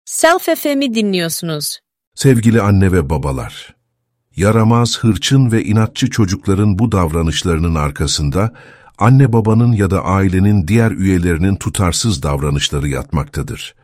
Self FM'i dinliyorsunuz. Sevgili anne ve babalar, yaramaz, hırçın ve inatçı çocukların bu davranışlarının arkasında anne babanın ya da ailenin diğer üyelerinin tutarsız davranışları yatmaktadır.